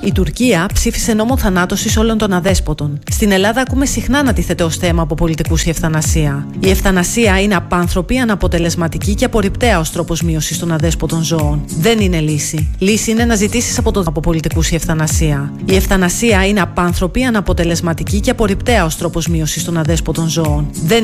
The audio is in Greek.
Η Τουρκία ψήφισε νόμο θανάτωσης όλων των αδέσποτων. Στην Ελλάδα ακούμε συχνά να τίθεται ως θέμα από πολιτικούς η ευθανασία. Η ευθανασία είναι απάνθρωπη, αναποτελεσματική και απορριπταία ως τρόπος μείωσης των αδέσποτων ζώων. Δεν είναι λύση. Λύση είναι να ζητήσεις από πολιτικούς η ευθανασία. Η ευθανασία είναι απάνθρωπη, αναποτελεσματική και απορριπταία ως τρόπος μείωσης των αδέσποτων ζώων. Δεν